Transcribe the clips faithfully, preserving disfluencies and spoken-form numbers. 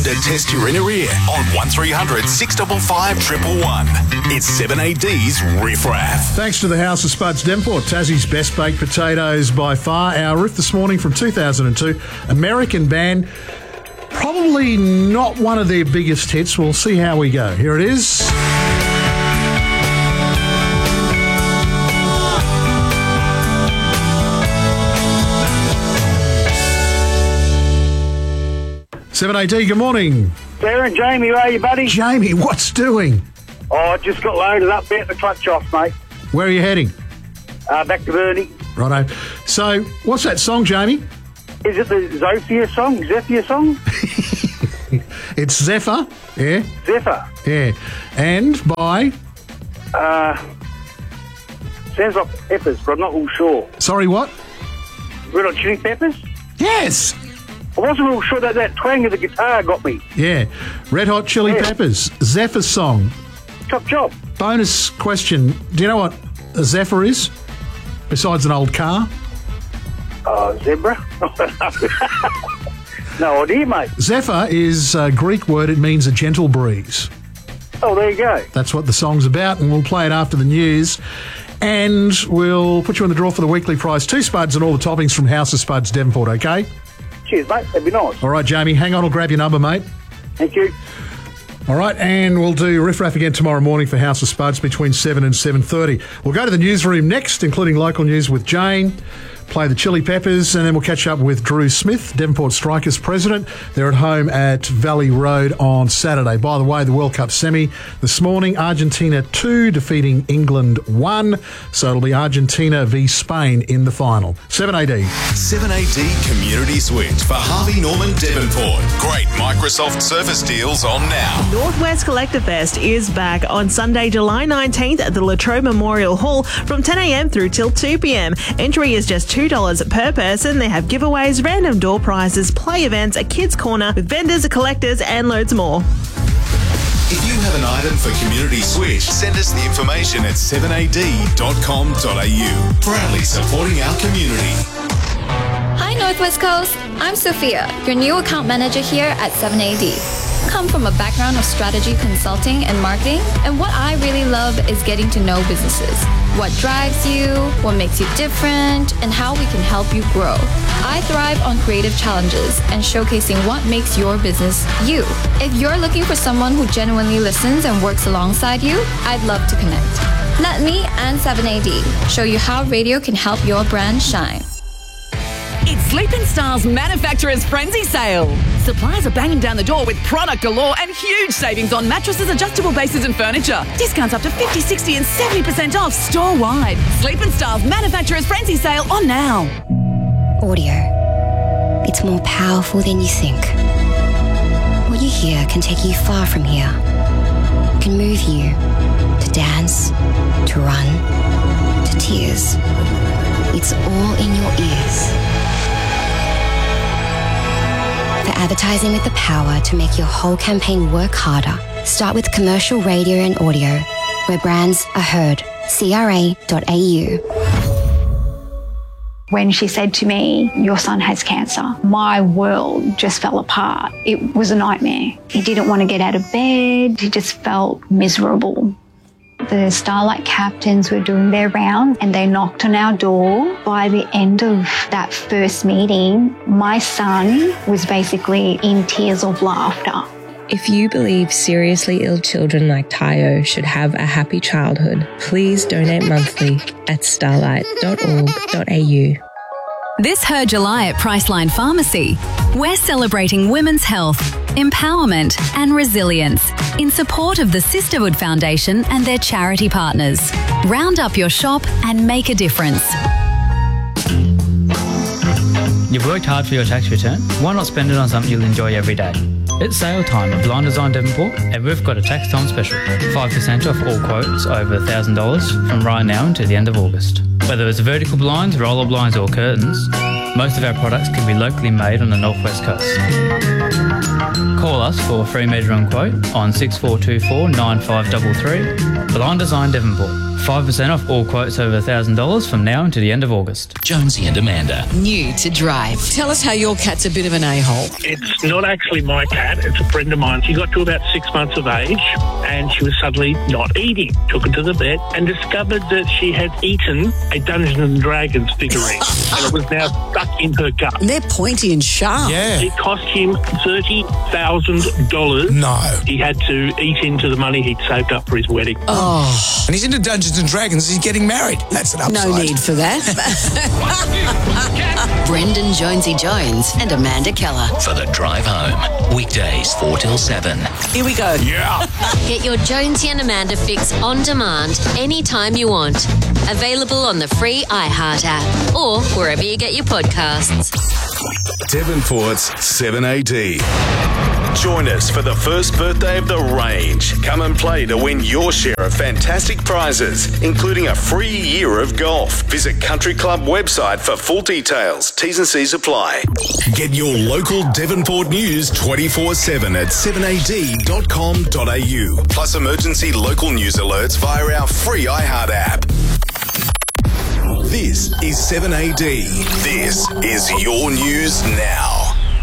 to test your inner ear on one three hundred six five five one one one. It's seven A D's Riff Raff. Thanks to the House of Spuds Devonport, Tassie's best baked potatoes by far. Our riff this morning from two thousand two, American band. Probably not one of their biggest hits. We'll see how we go. Here it is. seven A D, good morning. Sarah and Jamie, how are you, buddy? Jamie, what's doing? Oh, I just got loaded up, about the clutch off, mate. Where are you heading? Uh, back to Burnie. Righto. So, what's that song, Jamie? Is it the Zofia song? Zephyr song? It's Zephyr, yeah? Zephyr. Yeah. And by? Uh, sounds like Peppers, but I'm not real sure. Sorry, what? Red Hot Chili Peppers? Yes! I wasn't real sure that that twang of the guitar got me. Yeah. Red Hot Chili Yeah. Peppers, Zephyr song. Top job. Bonus question. Do you know what a Zephyr is? Besides an old car? Uh, zebra? No idea, mate. Zephyr is a Greek word. It means a gentle breeze. Oh, there you go. That's what the song's about, and we'll play it after the news. And we'll put you in the draw for the weekly prize. Two spuds and all the toppings from House of Spuds Devonport, okay? Cheers, mate. That'd be nice. All right, Jamie, hang on. I'll grab your number, mate. Thank you. All right, and we'll do Riff Raff again tomorrow morning for House of Spuds between seven and seven thirty. We'll go to the newsroom next, including local news with Jane, play the Chili Peppers, and then we'll catch up with Drew Smith, Devonport Strikers president. They're at home at Valley Road on Saturday. By the way, the World Cup semi this morning, Argentina two defeating England one, so it'll be Argentina v Spain in the final. seven A D. seven A D Community Switch for Harvey Norman Devonport. Great Microsoft Surface deals on now. Northwest Collector Fest is back on Sunday, July nineteenth at the Latrobe Memorial Hall from ten a m through till two p m. Entry is just two dollars per person. They have giveaways, random door prizes, play events, a kids' corner with vendors, collectors, and loads more. If you have an item for Community Switch, send us the information at seven a d dot com dot a u. Proudly supporting our community. Hi Northwest Coast, I'm Sophia, your new account manager here at seven A D. Come from a background of strategy consulting and marketing, and what I really love is getting to know businesses. What drives you, what makes you different, and how we can help you grow. I thrive on creative challenges and showcasing what makes your business you. If you're looking for someone who genuinely listens and works alongside you, I'd love to connect. Let me and seven A D show you how radio can help your brand shine. It's Sleep in Style's Manufacturer's Frenzy Sale. Suppliers are banging down the door with product galore and huge savings on mattresses, adjustable bases and furniture. Discounts up to fifty, sixty and seventy percent off store-wide. Sleep in Style's Manufacturer's Frenzy Sale on now. Audio. It's more powerful than you think. What you hear can take you far from here. It can move you to dance, to run, to tears. It's all in your ears. For advertising with the power to make your whole campaign work harder, start with commercial radio and audio, where brands are heard. C R A dot A U. When she said to me, your son has cancer, my world just fell apart. It was a nightmare. He didn't want to get out of bed. He just felt miserable. The Starlight captains were doing their rounds and they knocked on our door. By the end of that first meeting, my son was basically in tears of laughter. If you believe seriously ill children like Tayo should have a happy childhood, please donate monthly at starlight dot org dot a u. This Her July at Priceline Pharmacy. We're celebrating women's health, empowerment and resilience in support of the Sisterhood Foundation and their charity partners. Round up your shop and make a difference. You've worked hard for your tax return. Why not spend it on something you'll enjoy every day? It's sale time at Blind Design Devonport, and we've got a tax time special. five percent off all quotes over one thousand dollars from right now until the end of August. Whether it's vertical blinds, roller blinds or curtains, most of our products can be locally made on the Northwest Coast. Call us for a free measure and quote on six four two four, nine five three three. Blind Design Devonport. five percent off all quotes over one thousand dollars from now until the end of August. Jonesy and Amanda. New to Drive. Tell us how your cat's a bit of an a-hole. It's not actually my cat, it's a friend of mine. She got to about six months of age and she was suddenly not eating. Took her to the vet and discovered that she had eaten a Dungeons and Dragons figurine and it was now stuck in her gut. And they're pointy and sharp. Yeah. It cost him thirty thousand dollars. No. He had to eat into the money he'd saved up for his wedding. Oh. And he's into Dungeons and Dragons. He's getting married. That's an upside. No need for that. Brendan Jonesy Jones and Amanda Keller. For the drive home. Weekdays four till seven. Here we go. Yeah. Get your Jonesy and Amanda fix on demand anytime you want. Available on the free iHeart app or wherever you get your podcasts. Devonport's seven A D. Join us for the first birthday of the range. Come and play to win your share of fantastic prizes, including a free year of golf. Visit Country Club website for full details. T's and C's apply. Get your local Devonport news twenty-four seven at seven A D dot com dot A U. Plus emergency local news alerts via our free iHeart app. This is seven A D. This is your news now.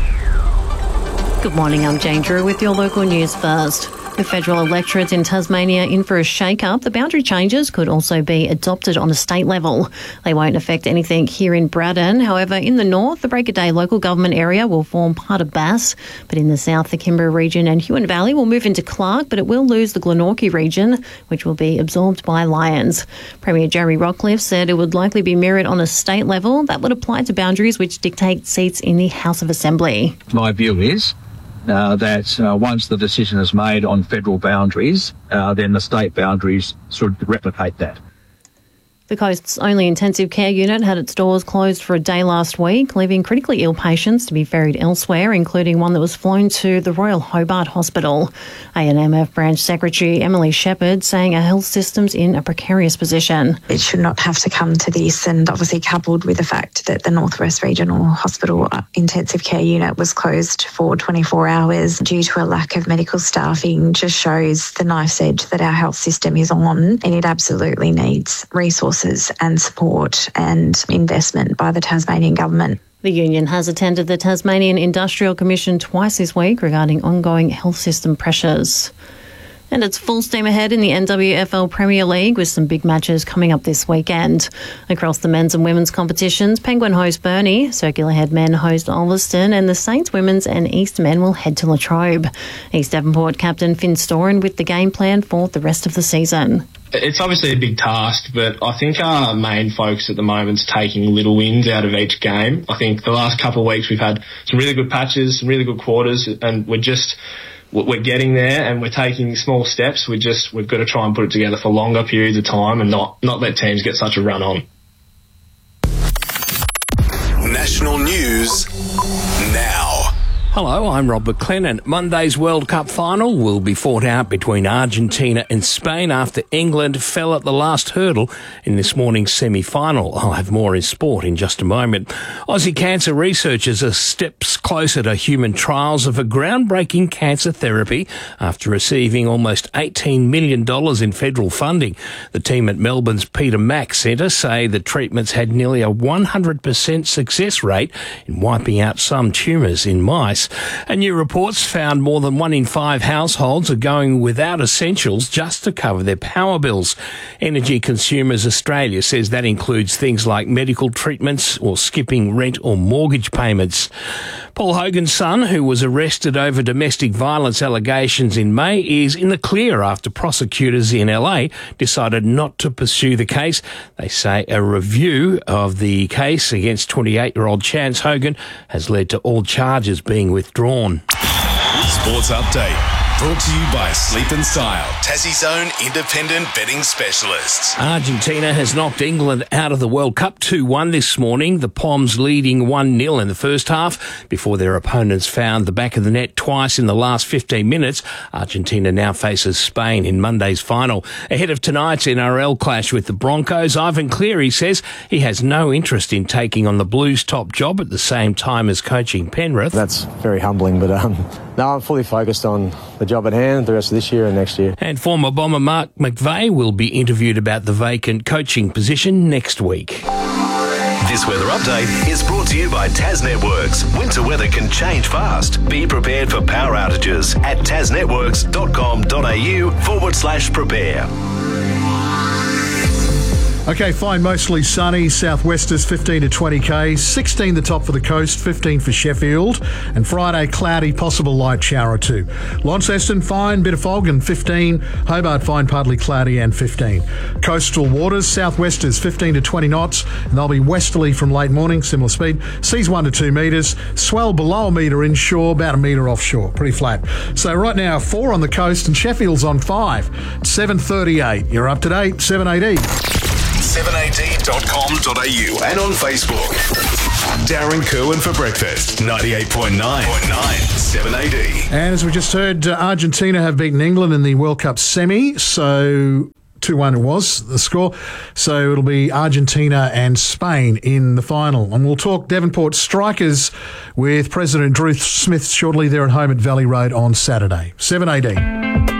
Good morning, I'm Jane Drew with your local news first. With federal electorates in Tasmania in for a shake-up, the boundary changes could also be adopted on a state level. They won't affect anything here in Braddon. However, in the north, the Break of Day local government area will form part of Bass. But in the south, the Kimberley region and Huon Valley will move into Clark, but it will lose the Glenorchy region, which will be absorbed by Lyons. Premier Jeremy Rockcliffe said it would likely be mirrored on a state level. That would apply to boundaries which dictate seats in the House of Assembly. My view is Uh, that uh, once the decision is made on federal boundaries, uh, then the state boundaries should replicate that. The coast's only intensive care unit had its doors closed for a day last week, leaving critically ill patients to be ferried elsewhere, including one that was flown to the Royal Hobart Hospital. A and M F Branch Secretary Emily Shepherd saying our health system's in a precarious position. It should not have to come to this, and obviously coupled with the fact that the Northwest Regional Hospital intensive care unit was closed for twenty-four hours due to a lack of medical staffing, just shows the knife's edge that our health system is on, and it absolutely needs resources and support and investment by the Tasmanian government. The union has attended the Tasmanian Industrial Commission twice this week regarding ongoing health system pressures. And it's full steam ahead in the N W F L Premier League with some big matches coming up this weekend. Across the men's and women's competitions, Penguin host Burnie, Circular Head men host Ulverston, and the Saints women's and East men will head to Latrobe. East Devonport captain Finn Storen with the game plan for the rest of the season. It's obviously a big task, but I think our main focus at the moment is taking little wins out of each game. I think the last couple of weeks we've had some really good patches, some really good quarters, and we're just we're getting there and we're taking small steps. We just we've got to try and put it together for longer periods of time and not not let teams get such a run on. National news now. Hello, I'm Rob McLennan. Monday's World Cup final will be fought out between Argentina and Spain after England fell at the last hurdle in this morning's semi-final. I'll have more in sport in just a moment. Aussie cancer researchers are steps closer to human trials of a groundbreaking cancer therapy after receiving almost eighteen million dollars in federal funding. The team at Melbourne's Peter Mac Centre say the treatments had nearly a one hundred percent success rate in wiping out some tumours in mice. And new reports found more than one in five households are going without essentials just to cover their power bills. Energy Consumers Australia says that includes things like medical treatments or skipping rent or mortgage payments. Paul Hogan's son, who was arrested over domestic violence allegations in May, is in the clear after prosecutors in L A decided not to pursue the case. They say a review of the case against twenty-eight-year-old Chance Hogan has led to all charges being withdrawn. Sports update. Brought to you by Sleep and Style, Tassie's own independent betting specialists. Argentina has knocked England out of the World Cup two one this morning, the Poms leading one nil in the first half before their opponents found the back of the net twice in the last fifteen minutes. Argentina now faces Spain in Monday's final. Ahead of tonight's N R L clash with the Broncos, Ivan Cleary says he has no interest in taking on the Blues' top job at the same time as coaching Penrith. That's very humbling, but um, no, I'm fully focused on the job at hand the rest of this year and next year. And former Bomber Mark McVeigh will be interviewed about the vacant coaching position next week. This weather update is brought to you by Tas Networks. Winter weather can change fast. Be prepared for power outages at tasnetworks.com.au forward slash prepare. Okay, fine, mostly sunny. Southwesters fifteen to twenty k, sixteen the top for the coast, fifteen for Sheffield, and Friday cloudy, possible light shower or two. Launceston fine, bit of fog and fifteen. Hobart fine, partly cloudy and fifteen. Coastal waters, southwesters fifteen to twenty knots, and they'll be westerly from late morning, similar speed. Seas one to two metres, swell below a metre inshore, about a metre offshore, pretty flat. So right now four on the coast and Sheffield's on five, seven thirty-eight. You're up to date, seven eighty. seven a d dot com dot a u and on Facebook. Darren Kerwin for breakfast, ninety-eight point nine seven A D. And as we just heard, uh, Argentina have beaten England in the World Cup semi, so two one it was, the score. So it'll be Argentina and Spain in the final. And we'll talk Devonport Strikers with President Drew Smith shortly. There at home at Valley Road on Saturday. seven A D.